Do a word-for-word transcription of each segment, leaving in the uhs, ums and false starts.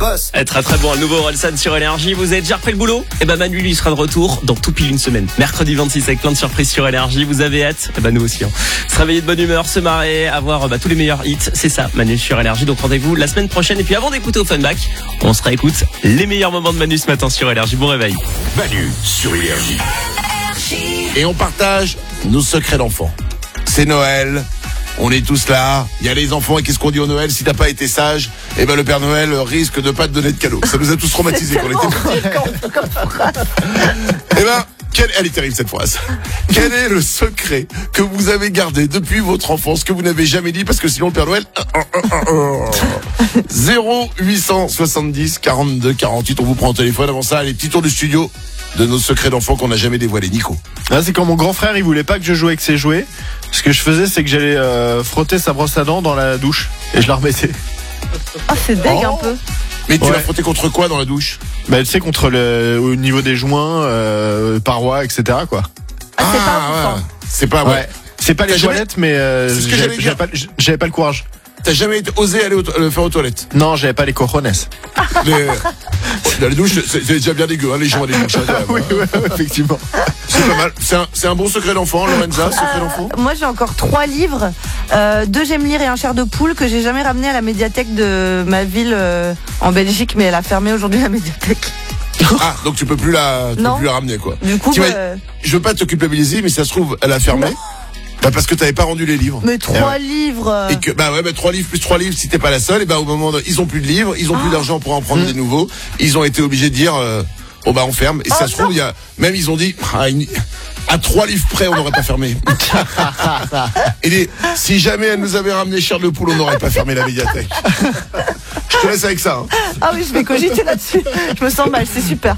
boss. Très très bon, le nouveau Orelsan sur Énergie. Vous avez déjà repris le boulot? Et ben Manu lui sera de retour dans tout pile une semaine. Mercredi vingt-six avec plein de surprises sur Énergie. Vous avez hâte? Et ben nous aussi. Hein. Se réveiller de bonne humeur, se marrer, avoir bah, tous les meilleurs hits. C'est ça, Manu sur Énergie. Donc rendez-vous la semaine prochaine. Et puis avant d'écouter Offenbach, on se réécoute les meilleurs moments de Manu ce matin sur Énergie. Bon réveil. Manu sur Énergie. Et on partage nos secrets d'enfants. C'est Noël. On est tous là, il y a les enfants et qu'est-ce qu'on dit au Noël? Si t'as pas été sage, eh ben le Père Noël risque de pas te donner de cadeaux. Ça nous a tous traumatisés quand on était petits. Eh ben, quelle... elle est terrible cette phrase. Quel est le secret que vous avez gardé depuis votre enfance, que vous n'avez jamais dit parce que sinon le Père Noël... zéro huit cent soixante-dix quarante-deux quarante-huit, on vous prend au téléphone. Avant ça, les petits tours du studio de nos secrets d'enfants qu'on n'a jamais dévoilés. Nico. Là, c'est quand mon grand frère il voulait pas que je joue avec ses jouets. Ce que je faisais, c'est que j'allais euh, frotter sa brosse à dents dans la douche et je la remettais. Ah, c'est deg Oh. un peu. Mais tu Ouais. l'as frotté contre quoi dans la douche? Bah, tu sais, contre le au niveau des joints, euh, parois, et cetera quoi. Ah, c'est pas ouais. ouf, hein. C'est pas, ouais. Ouais. C'est pas les T'as jamais- toilettes, mais euh, C'est ce que j'avais j'allais dire. j'avais pas, j'avais pas le courage. T'as jamais été- osé aller au to- le faire aux toilettes? Non, j'avais pas les cojones. Mais, dans les douches, c'est c'est déjà bien dégueu, hein, les gens à des douches. Hein, quand même, Oui, hein. ouais, ouais, effectivement. C'est pas mal. C'est un, c'est un bon secret d'enfant, Lorenza, secret d'enfant. Moi, j'ai encore trois livres, euh, deux J'aime lire et un chair de poule que j'ai jamais ramené à la médiathèque de ma ville euh, en Belgique, mais elle a fermé aujourd'hui la médiathèque. Ah, donc tu peux plus la, tu peux Non. plus la ramener, quoi. Du coup, Tu bah, vas- Je veux pas te culpabiliser, mais ça se trouve, elle a fermé. Bah, parce que t'avais pas rendu les livres. mais trois livres. euh, Et que, bah ouais, bah, trois livres plus trois livres, si t'es pas la seule, et bah, au moment de, ils ont plus de livres, ils ont plus d'argent pour en prendre des nouveaux, ils ont été obligés de dire, euh, oh bah, on ferme. Et ça se trouve, il y a, même ils ont dit, ah, une- à trois livres près, on n'aurait pas fermé. Et les- si jamais elle nous avait ramené chair de poule, on n'aurait pas fermé la médiathèque. Je te laisse avec ça, hein. Ah oui, je vais cogiter là-dessus. Je me sens mal, c'est super.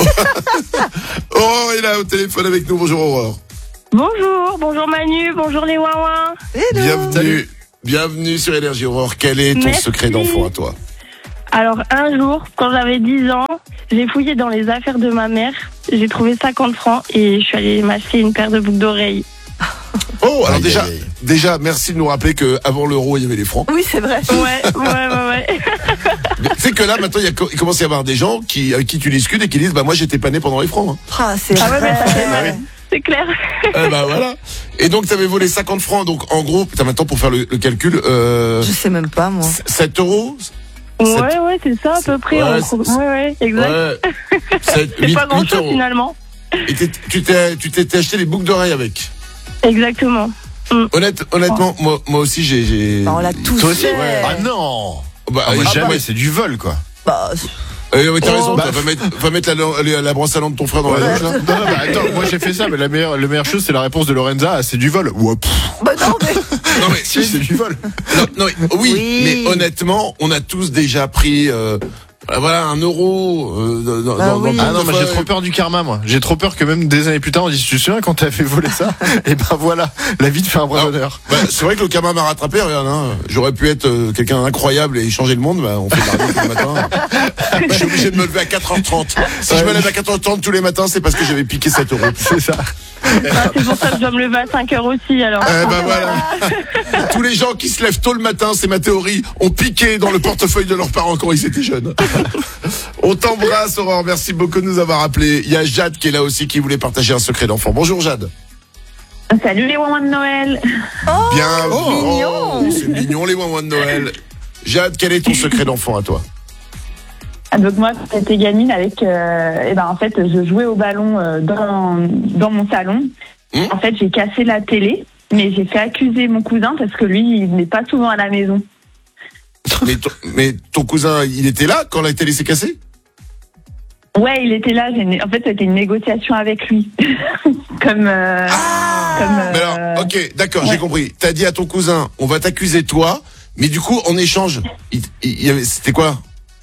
Aurore est là au téléphone avec nous. Bonjour Aurore. Bonjour, bonjour Manu, bonjour les Wawins. Hello. Bienvenue. Bienvenue sur Énergie Aurore. Quel est ton Merci. secret d'enfant à toi? Alors un jour, quand j'avais dix ans, j'ai fouillé dans les affaires de ma mère, j'ai trouvé cinquante francs et je suis allée m'acheter une paire de boucles d'oreilles. Oh, alors Aïe, déjà, aïe, aïe. déjà, merci de nous rappeler qu'avant l'euro, il y avait les francs. Oui, c'est vrai. Ouais, ouais, ouais, ouais. Tu sais que là, maintenant, il, y a, il commence à y avoir des gens qui, avec qui tu discutes et qui disent, bah, moi, j'étais pas né pendant les francs. Hein. Ah, c'est Ah ouais, mais ça fait vrai. mal. C'est clair. Eh bah, voilà. Et donc, t'avais volé cinquante francs. Donc, en gros, putain, maintenant, pour faire le, le calcul, euh, Je sais même pas, moi. sept euros. Ouais, ouais, c'est ça à peu près. Ouais, on- c'est- Ouais, ouais, exact. Ouais. sept, C'est huit, pas grand huit chose euros. finalement. Et t'es- tu t'es, tu t'étais acheté les boucles d'oreilles avec. Exactement. Honnête, honnêtement, moi, moi aussi, j'ai, j'ai. Bah, on l'a tous Toi aussi? fait. Ouais. Ah non. Bah, Ah, moi, ah, jamais, bah, c'est du vol quoi. Bah, Euh, ouais, t'as Oh. raison, Bah, va mettre, va mettre la, la, la brosse à dents de ton frère dans Ouais, la douche, là. non, non, bah, attends, moi j'ai fait ça, mais la meilleure, la meilleure chose c'est la réponse de Lorenza, ah, c'est du vol. Ouah, pff, bah non, mais. Non, mais, si, c'est du vol. non, non, mais- oui, Oui. mais honnêtement, on a tous déjà pris, euh, voilà, un euro, euh, dans, Bah dans, oui. dans le Ah non, moi j'ai portefeuille. trop peur du karma, moi. J'ai trop peur que même des années plus tard, on dise, tu te souviens quand t'as fait voler ça? Et ben voilà, la vie te fait un bras Alors, d'honneur. bah, c'est vrai que le karma m'a rattrapé, regarde, hein. J'aurais pu être euh, quelqu'un d'incroyable et changer le monde, bah, on fait de la radio tous les matins. Je suis obligé de me lever à quatre heures trente. Si je me lève à quatre heures trente tous les matins, c'est parce que j'avais piqué sept euros. C'est ça. Ah, c'est pour ça que je dois me lever à cinq heures aussi alors. Eh ben voilà. Tous les gens qui se lèvent tôt le matin, c'est ma théorie, ont piqué dans le portefeuille de leurs parents quand ils étaient jeunes. On t'embrasse, Aurore. Merci beaucoup de nous avoir appelés. Il y a Jade qui est là aussi, qui voulait partager un secret d'enfant. Bonjour Jade. Salut les Wawins de Noël. Bien. mignon. C'est mignon les moments de Noël. Jade, quel est ton secret d'enfant à toi? Donc moi, quand j'étais gamine avec, euh, et ben en fait, je jouais au ballon euh, dans dans mon salon. Mmh. En fait, j'ai cassé la télé, mais j'ai fait accuser mon cousin parce que lui, il n'est pas souvent à la maison. mais, ton, mais ton cousin, il était là quand la télé s'est cassée? Ouais, il était là. J'ai né- en fait, c'était une négociation avec lui, comme euh, comme. euh, Mais alors, ok, d'accord, j'ai ouais. compris. T'as dit à ton cousin, on va t'accuser toi, mais du coup, en échange, il, il, il y avait, c'était quoi?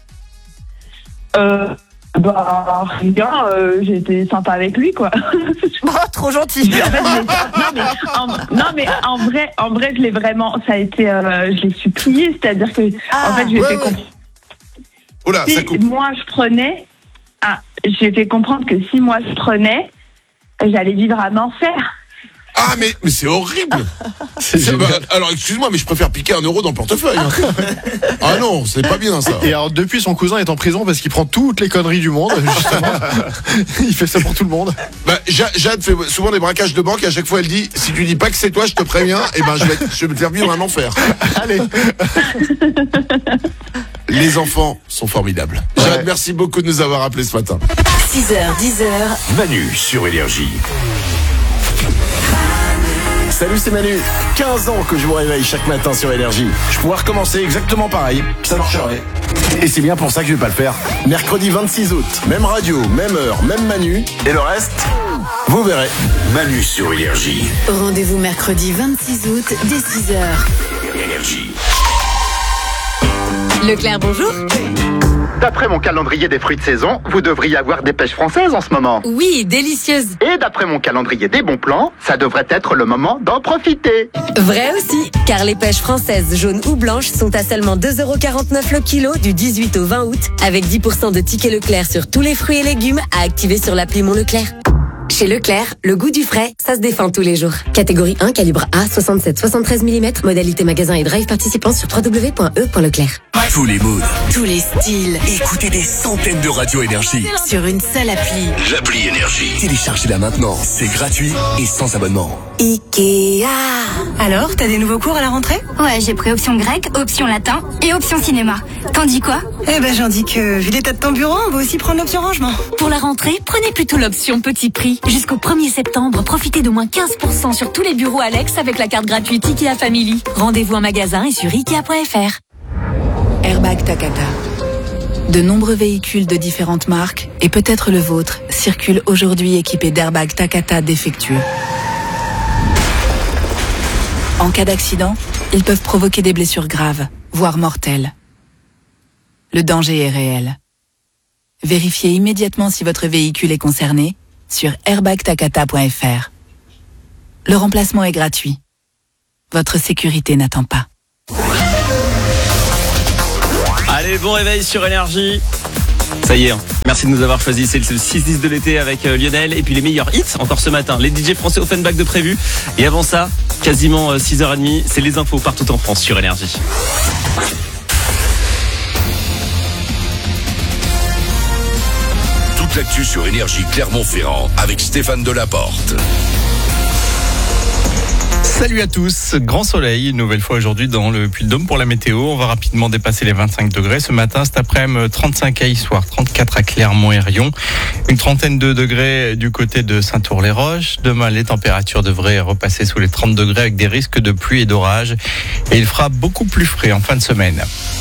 euh, bah rien. Euh, j'ai été sympa avec lui, quoi. Ah, trop gentil. En fait, j'ai- non mais en, non mais en vrai, en vrai, je l'ai vraiment. Ça a été, euh, je l'ai supplié, c'est-à-dire que Ah, en fait, je lui ai ouais, fait ouais. comprendre. Oula, ça Si coupe. moi je prenais, ah, j'ai fait comprendre que si moi je prenais, j'allais vivre un enfer. Ah mais, mais c'est horrible. C'est C'est- génial. bah, alors excuse-moi, mais je préfère piquer un euro dans le portefeuille. hein. Ah non, c'est pas bien ça. Et alors depuis, son cousin est en prison parce qu'il prend toutes les conneries du monde, justement. Il fait ça pour tout le monde. Bah, Ja- Jade fait souvent des braquages de banque. À chaque fois, elle dit si tu dis pas que c'est toi, je te préviens. Et ben, je vais, je vais me faire vivre un enfer. Allez. Les enfants sont formidables. Ouais. Jade, merci beaucoup de nous avoir appelés ce matin. six heures, dix heures. Manu sur Énergie. Salut, c'est Manu. quinze ans que je vous réveille chaque matin sur Énergie. Je pourrais recommencer exactement pareil. Ça marcherait. Et c'est bien pour ça que je vais pas le faire. Mercredi vingt-six août, même radio, même heure, même Manu. Et le reste, vous verrez. Manu sur Énergie. Rendez-vous mercredi vingt-six août dès six heures. Énergie. Leclerc, bonjour. D'après mon calendrier des fruits de saison, vous devriez avoir des pêches françaises en ce moment. Oui, délicieuse. Et d'après mon calendrier des bons plans, ça devrait être le moment d'en profiter. Vrai aussi, car les pêches françaises jaunes ou blanches sont à seulement deux euros quarante-neuf le kilo du dix-huit au vingt août, avec dix pour cent de tickets Leclerc sur tous les fruits et légumes à activer sur l'appli Mon Leclerc. Chez Leclerc, le goût du frais, ça se défend tous les jours. Catégorie un, calibre A, soixante-sept soixante-treize millimètres, modalité magasin et drive participant sur w w w point e point leclerc. Tous les moods. Tous les styles, Écoutez des centaines de radios Énergie. sur une seule appli. L'appli Énergie. Téléchargez-la maintenant. C'est gratuit et sans abonnement. Ikea. Alors, t'as des nouveaux cours à la rentrée? Ouais, j'ai pris option grec, option latin et option cinéma. T'en dis quoi? Eh ben, j'en dis que, vu l'état de ton bureau, on va aussi prendre l'option rangement. Pour la rentrée, prenez plutôt l'option petit prix. Jusqu'au premier septembre, profitez d'au moins quinze pour cent sur tous les bureaux Alex avec la carte gratuite Ikea Family. Rendez-vous en magasin et sur ikea point f r. Airbag Takata. De nombreux véhicules de différentes marques, et peut-être le vôtre, circulent aujourd'hui équipés d'airbags Takata défectueux. En cas d'accident, ils peuvent provoquer des blessures graves, voire mortelles. Le danger est réel. Vérifiez immédiatement si votre véhicule est concerné sur airbag takata point f r. Le remplacement est gratuit. Votre sécurité n'attend pas. Allez, bon réveil sur Énergie. Ça y est, hein. Merci de nous avoir choisi. C'est le six dix de l'été avec euh, Lionel. Et puis les meilleurs hits encore ce matin. Les D J français Offenbach de prévu. Et avant ça, quasiment euh, six heures trente, c'est les infos partout en France sur Énergie. Toute l'actu sur Énergie Clermont-Ferrand avec Stéphane Delaporte. Salut à tous, grand soleil, une nouvelle fois aujourd'hui dans le Puy-de-Dôme pour la météo. On va rapidement dépasser les vingt-cinq degrés ce matin, cet après-midi trente-cinq à Issoire, trente-quatre à Clermont et Rion, une trentaine de degrés du côté de Saint-Ours-les-Roches. Demain, les températures devraient repasser sous les trente degrés avec des risques de pluie et d'orage. Et il fera beaucoup plus frais en fin de semaine.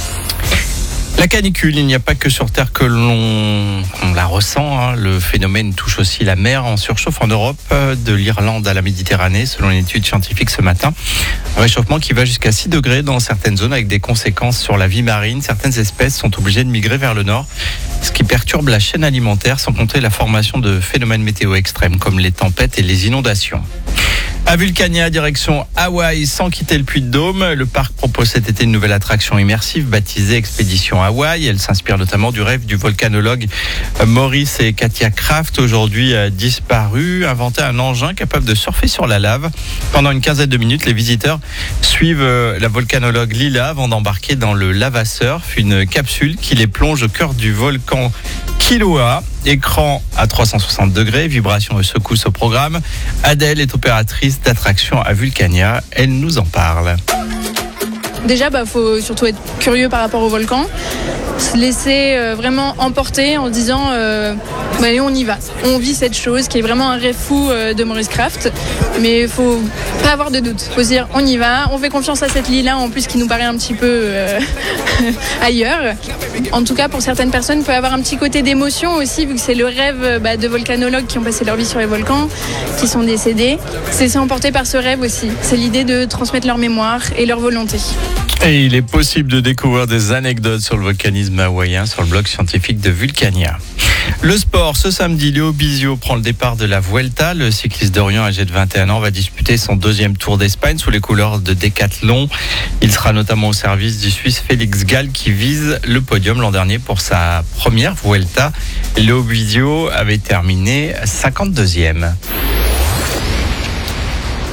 La canicule, il n'y a pas que sur Terre que l'on on la ressent. Hein. Le phénomène touche aussi la mer en surchauffe en Europe, de l'Irlande à la Méditerranée, selon une étude scientifique ce matin. Un réchauffement qui va jusqu'à six degrés dans certaines zones avec des conséquences sur la vie marine. Certaines espèces sont obligées de migrer vers le nord, ce qui perturbe la chaîne alimentaire, sans compter la formation de phénomènes météo extrêmes comme les tempêtes et les inondations. À Vulcania, direction Hawaï, sans quitter le Puy-de-Dôme. Le parc propose cet été une nouvelle attraction immersive baptisée Expédition Hawaï. Elle s'inspire notamment du rêve du volcanologue Maurice et Katia Kraft, aujourd'hui disparu. Inventer un engin capable de surfer sur la lave. Pendant une quinzaine de minutes, les visiteurs suivent la volcanologue Lila avant d'embarquer dans le Lava Surf, une capsule qui les plonge au cœur du volcan Kilauea. Écran à trois cent soixante degrés, vibrations et secousses au programme. Adèle est opératrice d'attraction à Vulcania. Elle nous en parle. Déjà, bah, faut surtout être curieux par rapport au volcan, se laisser euh, vraiment emporter en se disant euh, bah, allez, on y va. On vit cette chose qui est vraiment un rêve fou euh, de Maurice Kraft, mais il faut pas avoir de doute. Faut se dire on y va, on fait confiance à cette Lila en plus qui nous paraît un petit peu euh, ailleurs. En tout cas, pour certaines personnes, il peut y avoir un petit côté d'émotion aussi, vu que c'est le rêve bah, de volcanologues qui ont passé leur vie sur les volcans, qui sont décédés. C'est s'emporter par ce rêve aussi. C'est l'idée de transmettre leur mémoire et leur volonté. Et il est possible de découvrir des anecdotes sur le volcanisme hawaïen sur le blog scientifique de Vulcania. Le sport, ce samedi, Léo Bizio prend le départ de la Vuelta. Le cycliste d'Orient âgé de vingt et un ans va disputer son deuxième Tour d'Espagne sous les couleurs de Decathlon. Il sera notamment au service du Suisse Félix Gall qui vise le podium l'an dernier pour sa première Vuelta. Léo Bizio avait terminé cinquante-deuxième.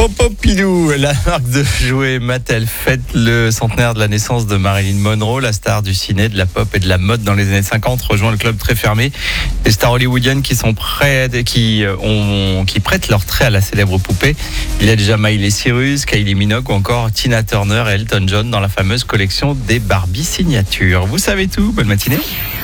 Popopilou, la marque de jouets Mattel fête le centenaire de la naissance de Marilyn Monroe, la star du ciné, de la pop et de la mode dans les années cinquante, rejoint le club très fermé des stars hollywoodiennes qui sont prêtes, qui ont, qui prêtent leur trait à la célèbre poupée. Il y a déjà Miley Cyrus, Kylie Minogue ou encore Tina Turner et Elton John dans la fameuse collection des Barbie signatures. Vous savez tout, bonne matinée.